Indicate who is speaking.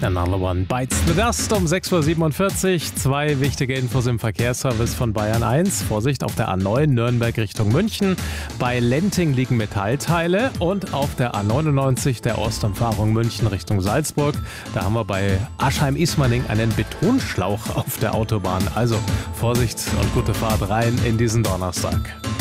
Speaker 1: Another One Bites the Dust um 6:47 Uhr. Zwei wichtige Infos im Verkehrsservice von Bayern 1. Vorsicht auf der A9 Nürnberg Richtung München. Bei Lenting liegen Metallteile und auf der A99 der Ostumfahrung München Richtung Salzburg. Da haben wir bei Aschheim-Ismaning einen Betonschlauch auf der Autobahn. Also Vorsicht und gute Fahrt rein in diesen Donnerstag.